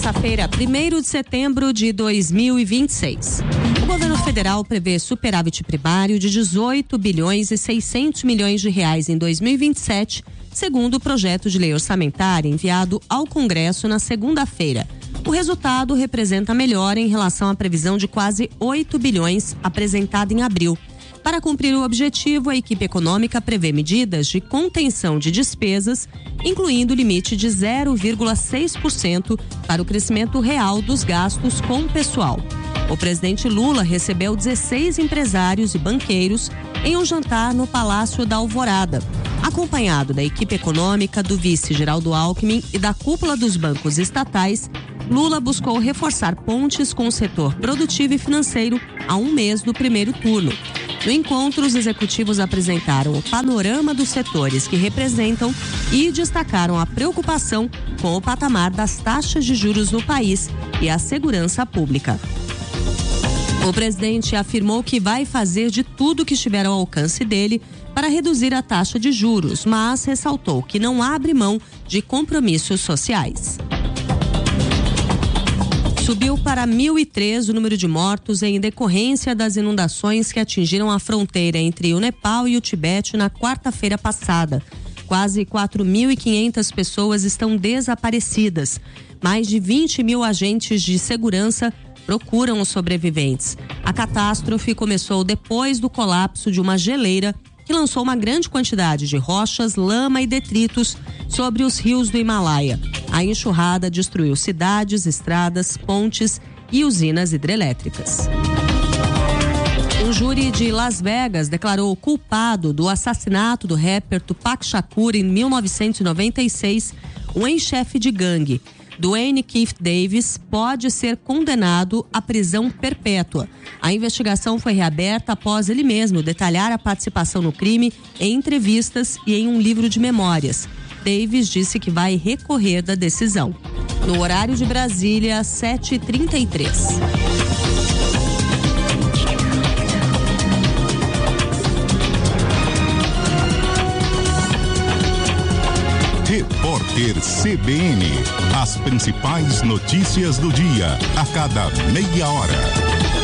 terça-feira, 1º de setembro de 2026. O governo federal prevê superávit primário de 18 bilhões e 600 milhões de reais em 2027, segundo o projeto de lei orçamentária enviado ao Congresso na segunda-feira. O resultado representa melhora em relação à previsão de quase 8 bilhões apresentada em abril. Para cumprir o objetivo, a equipe econômica prevê medidas de contenção de despesas, incluindo o limite de 0,6% para o crescimento real dos gastos com o pessoal. O presidente Lula recebeu 16 empresários e banqueiros em um jantar no Palácio da Alvorada. Acompanhado da equipe econômica, do vice Geraldo Alckmin e da cúpula dos bancos estatais, Lula buscou reforçar pontes com o setor produtivo e financeiro a um mês do primeiro turno. No encontro, os executivos apresentaram o panorama dos setores que representam e destacaram a preocupação com o patamar das taxas de juros no país e a segurança pública. O presidente afirmou que vai fazer de tudo que estiver ao alcance dele para reduzir a taxa de juros, mas ressaltou que não abre mão de compromissos sociais. Subiu para 1.003 o número de mortos em decorrência das inundações que atingiram a fronteira entre o Nepal e o Tibete na quarta-feira passada. Quase 4.500 pessoas estão desaparecidas. Mais de 20 mil agentes de segurança procuram os sobreviventes. A catástrofe começou depois do colapso de uma geleira que lançou uma grande quantidade de rochas, lama e detritos sobre os rios do Himalaia. A enxurrada destruiu cidades, estradas, pontes e usinas hidrelétricas. Um júri de Las Vegas declarou culpado do assassinato do rapper Tupac Shakur em 1996, um ex-chefe de gangue. Duane Keith Davis pode ser condenado à prisão perpétua. A investigação foi reaberta após ele mesmo detalhar a participação no crime em entrevistas e em um livro de memórias. Davis disse que vai recorrer da decisão. No horário de Brasília, 7h33. Repórter CBN. As principais notícias do dia, a cada meia hora.